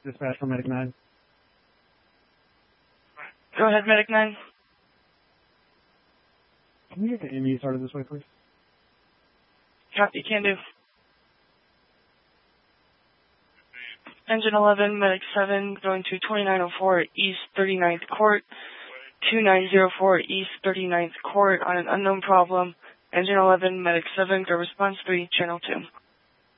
Dispatch for Medic 9. Go ahead, Medic 9. Can we get the ME started this way, please? Copy, can do. Engine 11, Medic 7, going to 2904 East 39th Court, 2904 East 39th Court on an unknown problem. Engine 11, Medic 7, go response 3, Channel 2.